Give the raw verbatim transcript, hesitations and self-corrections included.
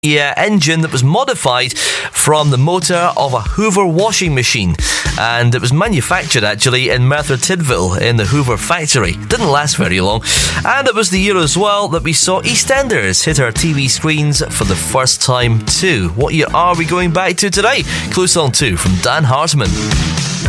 uh, engine that was modified from the motor of a Hoover washing machine, and it was manufactured actually in Merthyr Tydfil in the Hoover factory. Didn't last very long, and it was the year as well that we saw EastEnders hit our T V screens for the first time too. What year are we going back to today? Close on two from Dan Hartman.